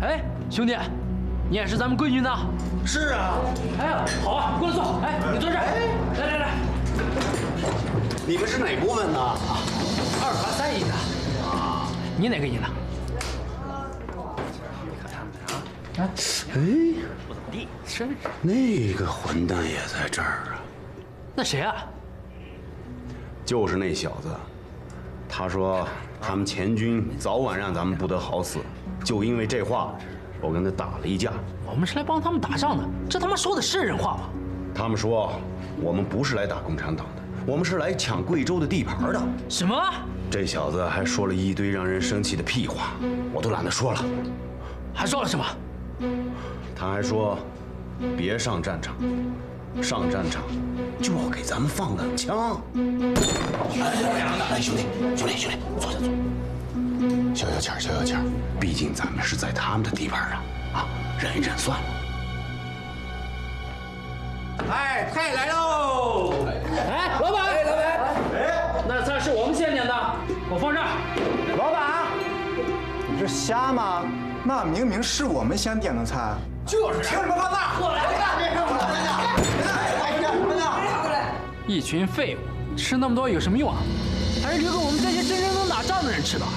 哎，兄弟，你也是咱们贵军的？ 是啊。 哎，好啊，你过来坐。哎，你坐这儿。来来来， 你们是哪部分的？ 二团3营的。啊，你哪个营的？ 哎， 不怎么地，真是。 那个混蛋也在这儿啊！ 那谁啊？ 就是那小子，他说他们前军早晚让咱们不得好死，就因为这话，我跟他打了一架。 我们是来帮他们打仗的，这他妈说的是人话吗？ 他们说我们不是来打共产党的，我们是来抢贵州的地盘的。 什么？ 这小子还说了一堆让人生气的屁话，我都懒得说了。 还说了什么？ 他还说，别上战场，上战场就要给咱们放冷枪。哎，兄弟，坐下坐。消消气儿，毕竟咱们是在他们的地盘上啊，忍一忍算了。 哎，菜来喽！哎，老板，那菜是我们现点的，我放这儿。 老板，你是瞎吗？那明明是我们先点的菜。就是，凭什么放那？过来！ 一群废物，吃那么多有什么用啊？还是留给我们这些真正能打仗的人吃吧。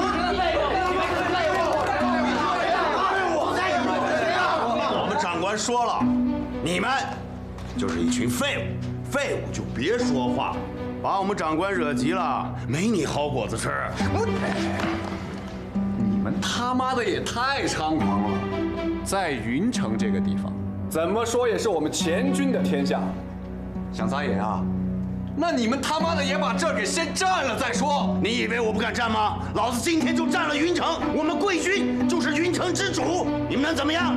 我们长官说了，你们就是一群废物，废物就别说话，把我们长官惹急了，没你好果子吃。 你们他妈的也太猖狂了！在云城这个地方，怎么说也是我们前军的天下。想撒野啊？那你们他妈的也把这儿给先占了再说。 你以为我不敢占吗？老子今天就占了云城，我们贵军就是云城之主，你们能怎么样？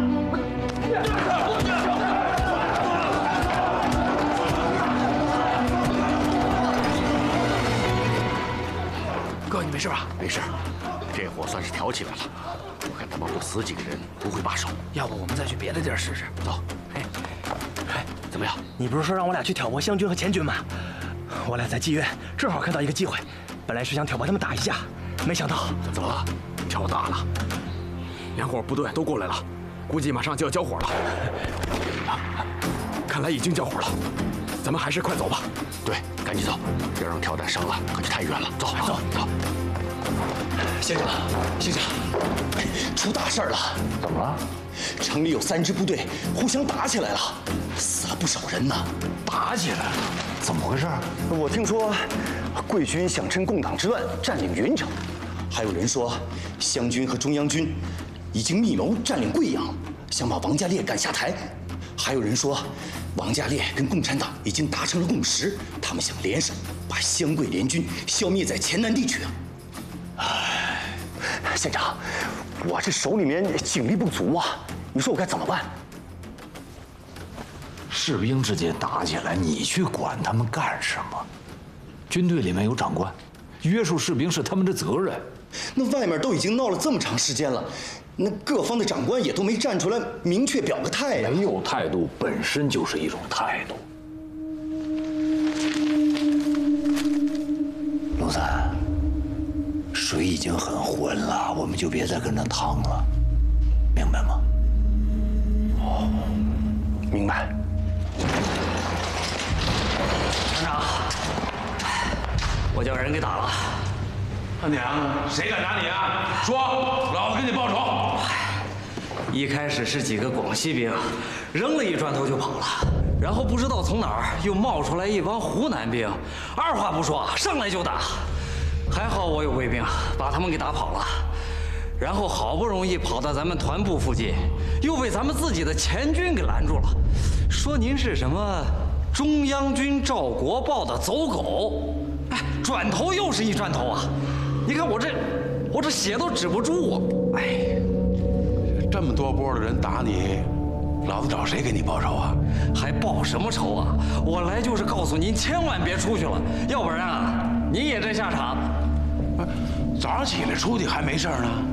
哥，你没事吧？ 没事，这火算是挑起来了。我看他妈不死几个人不会罢手。 要不我们再去别的地儿试试？ 走。哎，怎么样？ 你不是说让我俩去挑拨湘军和前军吗？我俩在妓院正好看到一个机会，本来是想挑拨他们打一架，没想到怎么了？挑大了， 两伙部队都过来了，估计马上就要交火了。看来已经交火了，咱们还是快走吧。 对，赶紧走，别让跳弹伤了，可就太远了。走。 先生，出大事了！ 怎么了？ 城里有3支部队互相打起来了，死了不少人呢。 打起来了？怎么回事？ 我听说，贵军想趁共党之乱占领云城，还有人说，湘军和中央军已经密谋占领贵阳，想把王家烈赶下台。还有人说，王家烈跟共产党已经达成了共识，他们想联手把湘贵联军消灭在黔南地区。县长，我这手里面警力不足啊，你说我该怎么办？ 士兵之间打起来，你去管他们干什么？军队里面有长官，约束士兵是他们的责任。 那外面都已经闹了这么长时间了，那各方的长官也都没站出来明确表个态呀。 没有态度本身就是一种态度。 陆三，水已经很浑了，我们就别再跟着趟了，明白吗？ 哦，明白。 团长，我叫人给打了。 他娘，谁敢打你啊？说，老子给你报仇！ 一开始是几个广西兵，扔了一砖头就跑了，然后不知道从哪儿又冒出来一帮湖南兵，二话不说上来就打。还好我有卫兵，把他们给打跑了。然后好不容易跑到咱们团部附近，又被咱们自己的前军给拦住了，说您是什么中央军赵国报的走狗。哎，转头又是一砖头啊！你看我这血都止不住我，哎。 这么多波的人打你，老子找谁给你报仇啊？ 还报什么仇啊？我来就是告诉您，千万别出去了，要不然啊，您也这下场。 早上起来出去还没事呢。